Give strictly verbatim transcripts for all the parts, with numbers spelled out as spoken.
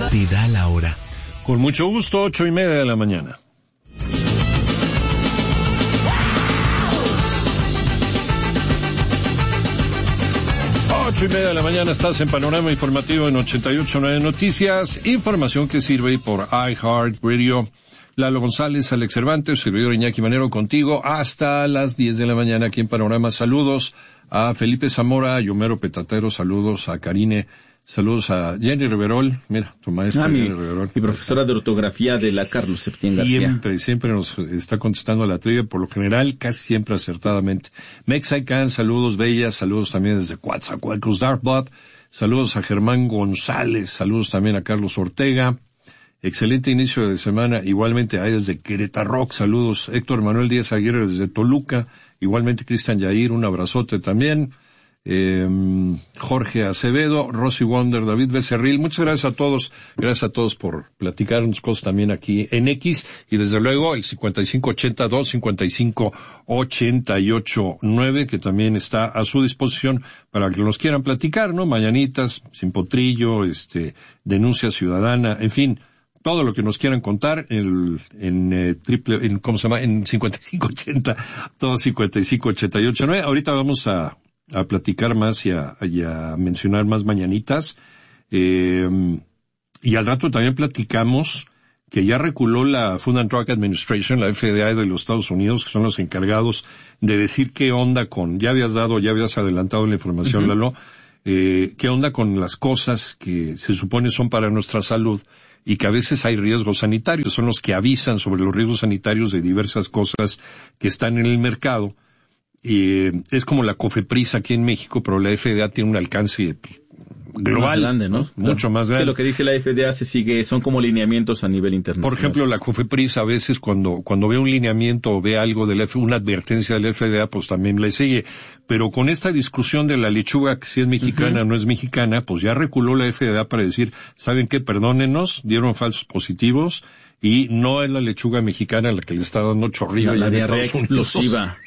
te da la hora. Con mucho gusto, ocho y media de la mañana. Ocho y media de la mañana, estás en Panorama Informativo en ochenta y ocho punto nueve Noticias, información que sirve por iHeartRadio. Lalo González, Alex Cervantes, servidor Iñaki Manero contigo hasta las diez de la mañana aquí en Panorama. Saludos a Felipe Zamora, a Yomero Petatero, saludos a Karine, saludos a Jenny Riverol, mira, tu maestra ah, Jenny mi, Riverol. Mi profesora de ortografía de la Carlos Septién García. Siempre, siempre nos está contestando a la trivia, por lo general, casi siempre acertadamente. Mexican, saludos bellas, saludos también desde Coatzacoalcos, Dartmouth, saludos a Germán González, saludos también a Carlos Ortega. Excelente inicio de semana, igualmente ahí desde Querétaro, saludos Héctor Manuel Díaz Aguirre desde Toluca, igualmente Cristian Yair, un abrazote también, eh, Jorge Acevedo, Rosy Wonder, David Becerril, muchas gracias a todos, gracias a todos por platicarnos cosas también aquí en X, y desde luego el cincuenta y cinco ochenta y dos, cincuenta y cinco ochenta y ocho nueve, que también está a su disposición para que nos quieran platicar, ¿no? Mañanitas, sin potrillo, este, denuncia ciudadana, en fin, todo lo que nos quieran contar en, en eh, triple, en, ¿cómo se llama? En cincuenta y cinco ochenta, todo cincuenta y cinco ochenta y ocho nueve. Ahorita vamos a, a platicar más y a, y a mencionar más mañanitas. Eh, y al rato también platicamos que ya reculó la Food and Drug Administration, la F D A de los Estados Unidos, que son los encargados de decir qué onda con, ya habías dado, ya habías adelantado la información, uh-huh. Lalo, eh, qué onda con las cosas que se supone son para nuestra salud, y que a veces hay riesgos sanitarios, son los que avisan sobre los riesgos sanitarios de diversas cosas que están en el mercado. Eh, es como la COFEPRIS aquí en México, pero la F D A tiene un alcance global, más grande, ¿no? Mucho claro. más grande. Que lo que dice la F D A se sigue, son como lineamientos a nivel internacional. Por ejemplo, la COFEPRIS a veces cuando cuando ve un lineamiento o ve algo de la F, una advertencia de la F D A, pues también le sigue. Pero con esta discusión de la lechuga, que si es mexicana o uh-huh. no es mexicana, pues ya reculó la F D A para decir, ¿saben qué? Perdónenos, dieron falsos positivos, y no es la lechuga mexicana la que le está dando chorrillo. La, la en diarrea Estados explosiva.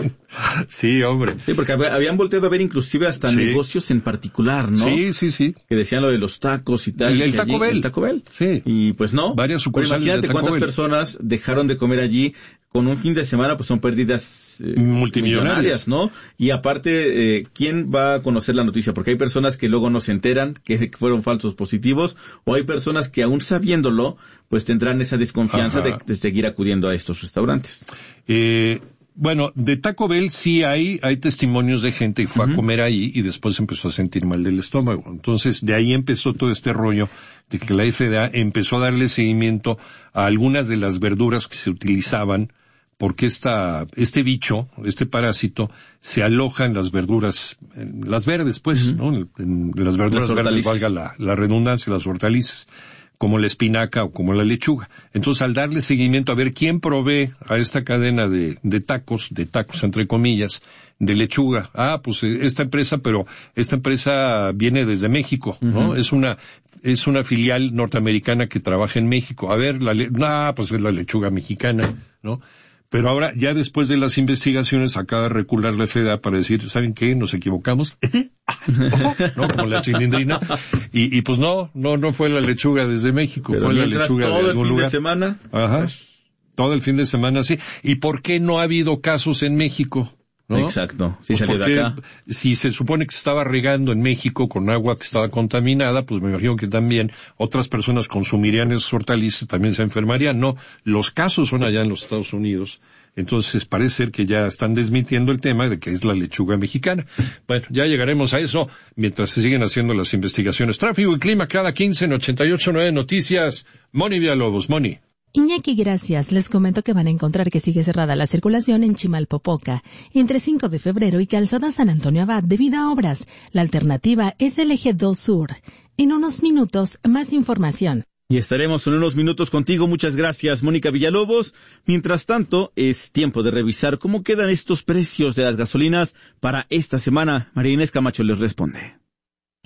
Sí, hombre. Sí, porque habían volteado a ver inclusive hasta sí. negocios en particular, ¿no? Sí, sí, sí. Que decían lo de los tacos y tal. El, el Taco Bell. El Taco Bell. Sí. Y pues no. Varias sucursales. Imagínate de Taco cuántas Bell. personas dejaron de comer allí con un fin de semana, pues son pérdidas eh, multimillonarias, ¿no? Y aparte, eh, ¿quién va a conocer la noticia? Porque hay personas que luego no se enteran que fueron falsos positivos, o hay personas que aún sabiéndolo, pues tendrán esa desconfianza de, de seguir acudiendo a estos restaurantes. Eh... Bueno, de Taco Bell sí hay, hay testimonios de gente que fue uh-huh. a comer ahí y después empezó a sentir mal del estómago. Entonces, de ahí empezó todo este rollo de que la F D A empezó a darle seguimiento a algunas de las verduras que se utilizaban, porque esta, este bicho, este parásito, se aloja en las verduras, en las verdes, pues, uh-huh. ¿no? En, en las verduras las verdes, valga la, la redundancia, las hortalizas, como la espinaca o como la lechuga. Entonces, al darle seguimiento a ver quién provee a esta cadena de, de tacos, de tacos entre comillas, de lechuga. Ah, pues esta empresa, pero esta empresa viene desde México, ¿no? Uh-huh. Es una, es una filial norteamericana que trabaja en México. A ver, la le- ah, pues es la lechuga mexicana, ¿no? Pero ahora, ya después de las investigaciones, acaba de recular la F D A para decir, ¿saben qué? Nos equivocamos. ¿No? Como la chilindrina. Y, y pues no, no, no fue la lechuga desde México, pero fue la lechuga de algún lugar. Todo el fin de semana. Ajá. Todo el fin de semana, sí. ¿Y por qué no ha habido casos en México? ¿No? Exacto. Sí, pues salió de acá. Si se supone que se estaba regando en México con agua que estaba contaminada, pues me imagino que también otras personas consumirían esos hortalizas, también se enfermarían. No, los casos son allá en los Estados Unidos. Entonces parece ser que ya están desmintiendo el tema de que es la lechuga mexicana. Bueno, ya llegaremos a eso mientras se siguen haciendo las investigaciones. Tráfico y clima cada quince en ochenta y ocho punto nueve Noticias. Moni Villalobos, Moni. Iñaki, gracias. Les comento que van a encontrar que sigue cerrada la circulación en Chimalpopoca, entre cinco de febrero y Calzada San Antonio Abad debido a obras. La alternativa es el eje dos Sur. En unos minutos, más información. Y estaremos en unos minutos contigo. Muchas gracias, Mónica Villalobos. Mientras tanto, es tiempo de revisar cómo quedan estos precios de las gasolinas para esta semana. María Inés Camacho les responde.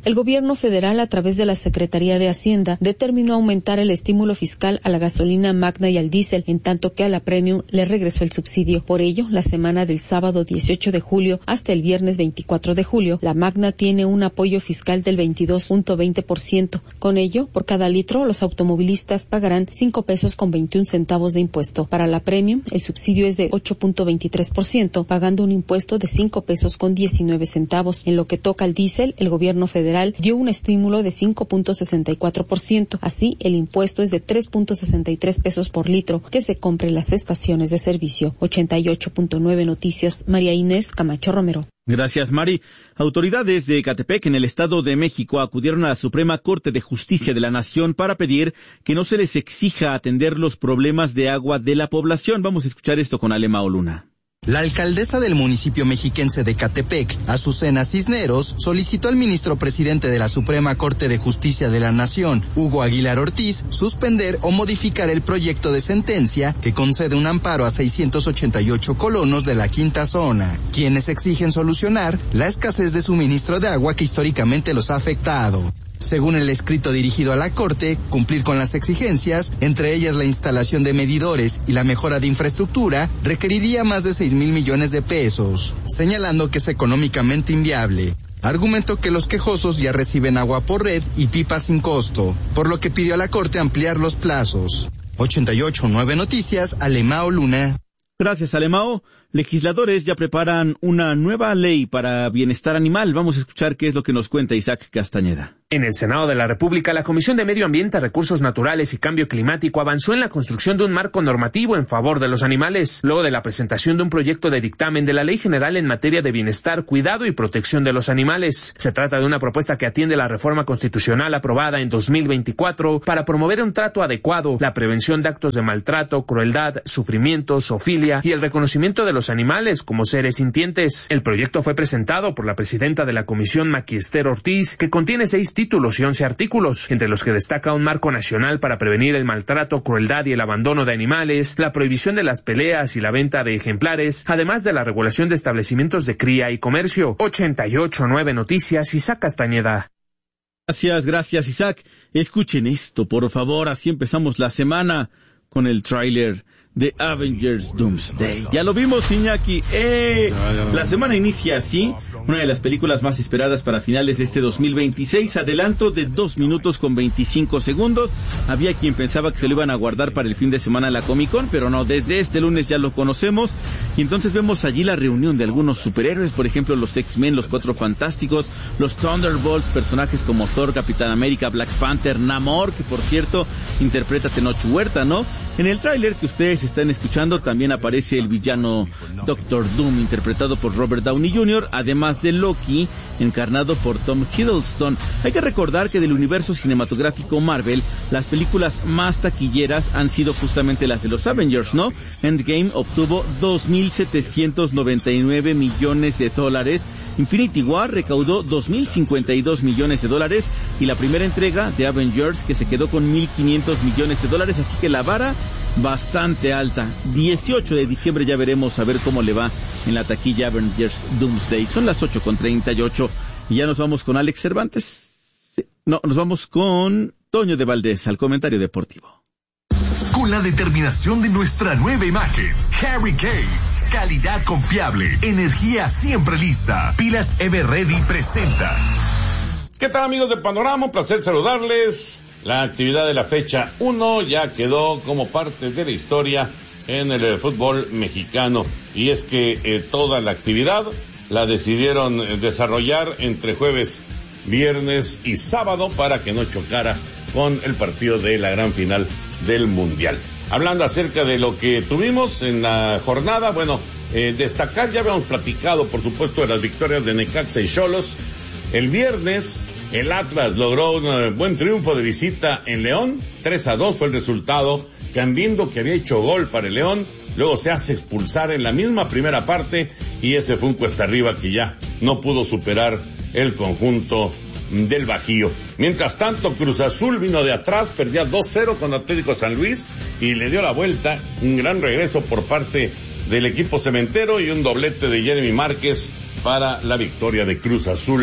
El gobierno federal, a través de la Secretaría de Hacienda, determinó aumentar el estímulo fiscal a la gasolina Magna y al diésel, en tanto que a la Premium le regresó el subsidio. Por ello, la semana del sábado dieciocho de julio hasta el viernes veinticuatro de julio, la Magna tiene un apoyo fiscal del veintidós punto veinte por ciento. Con ello, por cada litro, los automovilistas pagarán cinco pesos con veintiún centavos de impuesto. Para la Premium, el subsidio es de ocho punto veintitrés por ciento, pagando un impuesto de cinco pesos con diecinueve centavos. En lo que toca al diésel, el gobierno federal dio un estímulo de cinco punto sesenta y cuatro por ciento. Así, el impuesto es de tres punto sesenta y tres pesos por litro que se compra en las estaciones de servicio. ochenta y ocho punto nueve Noticias, María Inés Camacho Romero. Gracias, Mari. Autoridades de Ecatepec, en el Estado de México, acudieron a la Suprema Corte de Justicia de la Nación para pedir que no se les exija atender los problemas de agua de la población. Vamos a escuchar esto con Alema Oluna. La alcaldesa del municipio mexiquense de Ecatepec, Azucena Cisneros, solicitó al ministro presidente de la Suprema Corte de Justicia de la Nación, Hugo Aguilar Ortiz, suspender o modificar el proyecto de sentencia que concede un amparo a seiscientos ochenta y ocho colonos de la quinta zona, quienes exigen solucionar la escasez de suministro de agua que históricamente los ha afectado. Según el escrito dirigido a la Corte, cumplir con las exigencias, entre ellas la instalación de medidores y la mejora de infraestructura, requeriría más de seis mil millones de pesos, señalando que es económicamente inviable. Argumentó que los quejosos ya reciben agua por red y pipas sin costo, por lo que pidió a la Corte ampliar los plazos. ochenta y ocho punto nueve Noticias, Alemao Luna. Gracias, Alemao. Legisladores ya preparan una nueva ley para bienestar animal. Vamos a escuchar qué es lo que nos cuenta Isaac Castañeda. En el Senado de la República, la Comisión de Medio Ambiente, Recursos Naturales y Cambio Climático avanzó en la construcción de un marco normativo en favor de los animales, luego de la presentación de un proyecto de dictamen de la Ley General en materia de bienestar, cuidado y protección de los animales. Se trata de una propuesta que atiende la reforma constitucional aprobada en dos mil veinticuatro para promover un trato adecuado, la prevención de actos de maltrato, crueldad, sufrimiento, zoofilia y el reconocimiento de los animales como seres sintientes. El proyecto fue presentado por la presidenta de la Comisión, Maqui Esther Ortiz, que contiene seis títulos y once artículos, entre los que destaca un marco nacional para prevenir el maltrato, crueldad y el abandono de animales, la prohibición de las peleas y la venta de ejemplares, además de la regulación de establecimientos de cría y comercio. ochenta y ocho punto nueve Noticias, Isaac Castañeda. Gracias, gracias, Isaac. Escuchen esto, por favor, así empezamos la semana con el tráiler de Avengers Doomsday. Ya lo vimos, Iñaki. ¡Eh! La semana inicia así, una de las películas más esperadas para finales de este dos mil veintiséis. Adelanto de dos minutos con veinticinco segundos. Había quien pensaba que se lo iban a guardar para el fin de semana la Comic Con, pero no, desde este lunes ya lo conocemos. Y entonces vemos allí la reunión de algunos superhéroes, por ejemplo, los X-Men, los Cuatro Fantásticos, los Thunderbolts, personajes como Thor, Capitán América, Black Panther, Namor, que por cierto interpreta Tenoch Huerta, ¿no? En el tráiler que ustedes están escuchando también aparece el villano Doctor Doom, interpretado por Robert Downey junior, además de Loki, encarnado por Tom Hiddleston. Hay que recordar que del universo cinematográfico Marvel, las películas más taquilleras han sido justamente las de los Avengers, ¿no? Endgame obtuvo dos mil setecientos noventa y nueve millones de dólares, Infinity War recaudó dos mil cincuenta y dos millones de dólares y la primera entrega de Avengers que se quedó con mil quinientos millones de dólares, así que la vara bastante alta. dieciocho de diciembre ya veremos a ver cómo le va en la taquilla Avengers Doomsday. Son las ocho con treinta y ocho y ya nos vamos con Alex Cervantes. No, nos vamos con Toño de Valdés al comentario deportivo. Con la determinación de nuestra nueva imagen, Harry Kane. Calidad confiable, energía siempre lista. Pilas Everready presenta. ¿Qué tal, amigos de Panorama? Un placer saludarles. La actividad de la fecha uno ya quedó como parte de la historia en el fútbol mexicano. Y es que eh, toda la actividad la decidieron desarrollar entre jueves, viernes y sábado para que no chocara con el partido de la gran final del Mundial. Hablando acerca de lo que tuvimos en la jornada, bueno, eh, destacar, ya habíamos platicado, por supuesto, de las victorias de Necaxa y Xolos. El viernes, el Atlas logró un buen triunfo de visita en León. tres a dos fue el resultado, cambiando que había hecho gol para el León. Luego se hace expulsar en la misma primera parte y ese fue un cuesta arriba que ya no pudo superar el conjunto del Bajío. Mientras tanto, Cruz Azul vino de atrás, perdía dos cero con Atlético San Luis y le dio la vuelta. Un gran regreso por parte del equipo cementero y un doblete de Jeremy Márquez para la victoria de Cruz Azul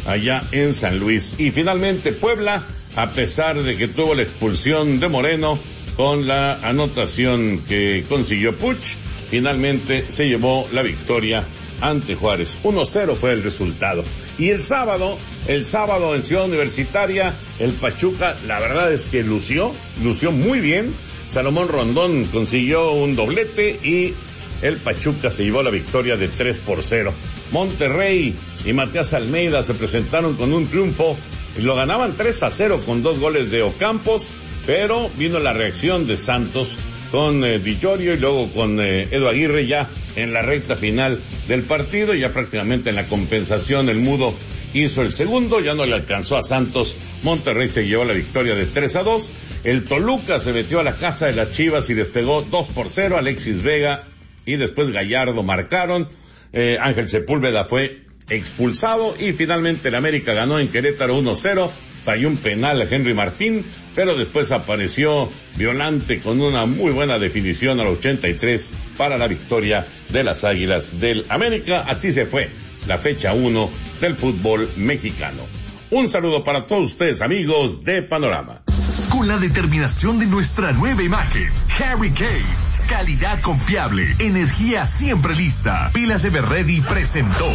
allá en San Luis. Y finalmente Puebla, a pesar de que tuvo la expulsión de Moreno con la anotación que consiguió Puch, finalmente se llevó la victoria ante Juárez. uno cero fue el resultado. Y el sábado, el sábado en Ciudad Universitaria, el Pachuca, la verdad es que lució, lució muy bien. Salomón Rondón consiguió un doblete y el Pachuca se llevó la victoria de tres por cero. Monterrey y Matías Almeida se presentaron con un triunfo y lo ganaban tres a cero con dos goles de Ocampos, pero vino la reacción de Santos con eh, Di Llorio y luego con eh, Edu Aguirre ya en la recta final del partido, ya prácticamente en la compensación el Mudo hizo el segundo, ya no le alcanzó a Santos. Monterrey se llevó la victoria de tres a dos. El Toluca se metió a la casa de las Chivas y despegó dos por cero. Alexis Vega y después Gallardo marcaron. Eh, Ángel Sepúlveda fue expulsado y finalmente el América ganó en Querétaro uno cero. Falló un penal a Henry Martín, pero después apareció Violante con una muy buena definición al ochenta y tres para la victoria de las Águilas del América. Así se fue la fecha uno del fútbol mexicano. Un saludo para todos ustedes, amigos de Panorama. Con la determinación de nuestra nueva imagen, Harry Kane. Calidad confiable, energía siempre lista. Pilas Everready presentó.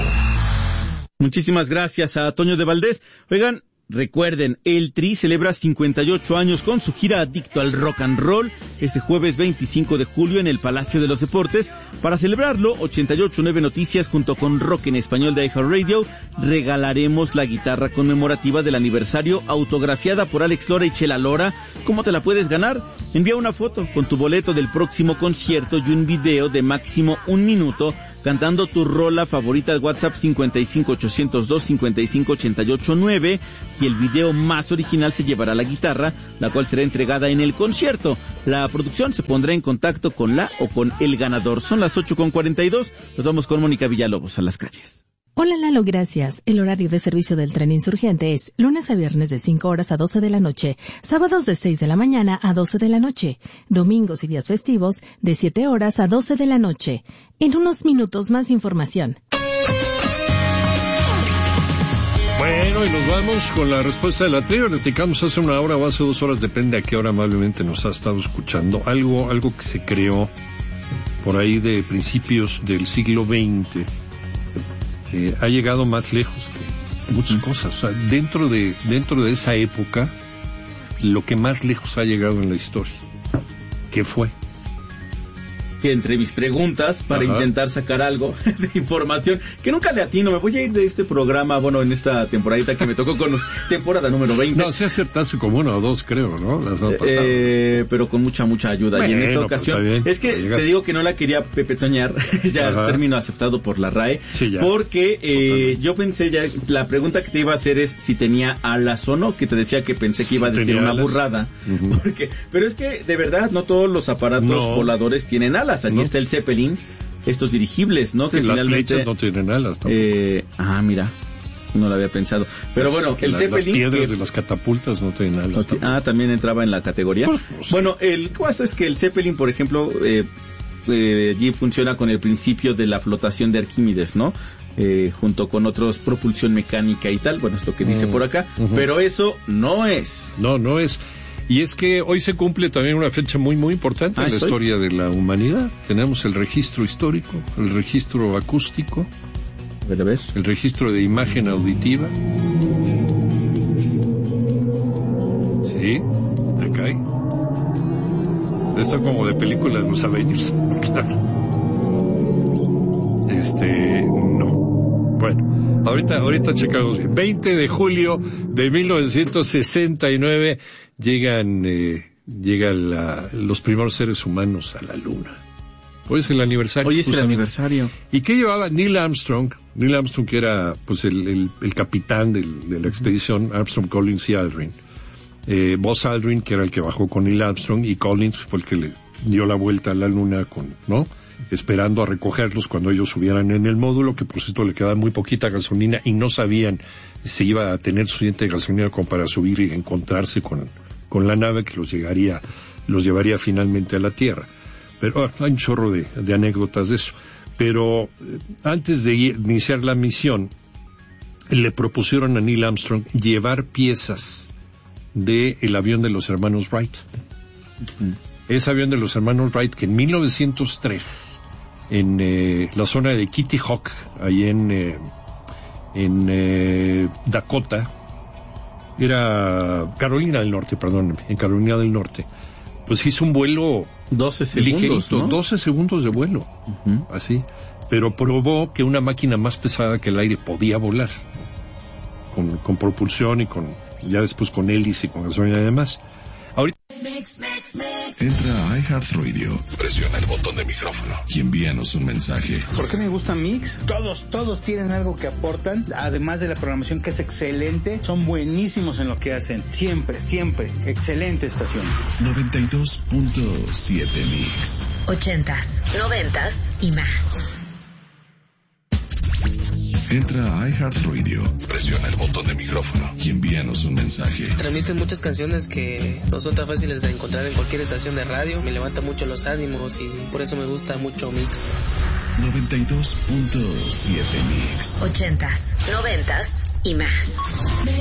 Muchísimas gracias a Toño de Valdés. Oigan, recuerden, el Tri celebra cincuenta y ocho años con su gira Adicto al Rock and Roll este jueves veinticinco de julio en el Palacio de los Deportes. Para celebrarlo, ochenta y ocho punto nueve Noticias junto con Rock en Español de iHeartRadio regalaremos la guitarra conmemorativa del aniversario autografiada por Alex Lora y Chela Lora. ¿Cómo te la puedes ganar? Envía una foto con tu boleto del próximo concierto y un video de máximo un minuto cantando tu rola favorita al WhatsApp cincuenta y cinco ochocientos dos cincuenta y cinco ochenta y ocho nueve y el video más original se llevará la guitarra, la cual será entregada en el concierto. La producción se pondrá en contacto con la o con el ganador. Son las ocho con cuarenta y dos. Nos vamos con Mónica Villalobos a las calles. Hola Lalo, gracias. El horario de servicio del tren insurgente es lunes a viernes de cinco horas a doce de la noche, sábados de seis de la mañana a doce de la noche, domingos y días festivos de siete horas a doce de la noche. En unos minutos más información. Bueno, y nos vamos con la respuesta de la trivia. Platicamos hace una hora o hace dos horas, depende a qué hora amablemente nos ha estado escuchando. Algo, algo que se creó por ahí de principios del siglo veinte. Eh, ha llegado más lejos que muchas cosas. O sea, dentro de, dentro de esa época, lo que más lejos ha llegado en la historia. ¿Qué fue? Que entre mis preguntas para Ajá. intentar sacar algo de información que nunca le atino, me voy a ir de este programa, bueno, en esta temporadita que me tocó con los temporada número veinte. No, se acertaste como uno o dos, creo, ¿no? Las no eh, pero con mucha, mucha ayuda. Bueno, y en esta ocasión, pues es que te digo que no la quería pepetoñar, ya Ajá. término aceptado por la R A E, sí, ya. porque eh, yo pensé ya, la pregunta que te iba a hacer es si tenía alas o no, que te decía que pensé que iba a decir una alas. burrada, uh-huh. porque, pero es que de verdad no todos los aparatos no. voladores tienen alas. Allí no. está el Zeppelin, estos dirigibles, ¿no? Sí, que las finalmente flechas no tienen alas tampoco. Eh, ah, mira, no lo había pensado. Pero bueno, el la, Zeppelin... Las piedras que, de las catapultas no tienen alas. No t- ah, también entraba en la categoría. Pues, pues, bueno, el caso es que el Zeppelin, por ejemplo, eh, eh, allí funciona con el principio de la flotación de Arquímedes, ¿no? Eh, junto con otros, propulsión mecánica y tal. Bueno, es lo que dice mm, por acá. Uh-huh. Pero eso no es. No, no es... Y es que hoy se cumple también una fecha muy, muy importante ah, en la ¿soy? historia de la humanidad. Tenemos el registro histórico, el registro acústico, a ver, a ver. el registro de imagen auditiva. Sí, te cae. Esto como de película de los Avengers. Este, no. Bueno, ahorita, ahorita checamos. veinte de julio de mil novecientos sesenta y nueve llegan, eh, llegan la, los primeros seres humanos a la Luna. Hoy es el aniversario. Hoy es el aniversario. ¿Y qué llevaba Neil Armstrong? Neil Armstrong, que era pues el, el, el capitán del, de la expedición, Armstrong, Collins y Aldrin. Eh, Buzz Aldrin, que era el que bajó con Neil Armstrong, y Collins fue el que le dio la vuelta a la Luna con, ¿no? Esperando a recogerlos cuando ellos subieran en el módulo, que por cierto le quedaba muy poquita gasolina y no sabían si iba a tener suficiente gasolina como para subir y encontrarse con, con la nave que los llegaría, los llevaría finalmente a la Tierra. Pero ah, hay un chorro de, de anécdotas de eso. Pero eh, antes de iniciar la misión, le propusieron a Neil Armstrong llevar piezas del avión de los hermanos Wright. Uh-huh. Ese avión de los hermanos Wright que en mil novecientos tres, en eh, la zona de Kitty Hawk, ahí en, eh, en eh, Dakota, era Carolina del Norte, perdón, en Carolina del Norte, pues hizo un vuelo doce segundos, ligerito, ¿no? doce segundos de vuelo, uh-huh. así, pero probó que una máquina más pesada que el aire podía volar, con, con propulsión y con, ya después con hélice y con gasolina y demás. Ahorita entra a iHeartRadio, presiona el botón de micrófono y envíanos un mensaje. ¿Por qué me gusta Mix? Todos, todos tienen algo que aportan, además de la programación que es excelente, son buenísimos en lo que hacen, siempre, siempre, excelente estación. noventa y dos punto siete Mix. Ochentas, noventas y más. Entra a iHeartRadio, presiona el botón de micrófono y envíanos un mensaje. Transmiten muchas canciones que no son tan fáciles de encontrar en cualquier estación de radio. Me levanta mucho los ánimos y por eso me gusta mucho Mix. noventa y dos punto siete Mix. Ochentas, noventas y más.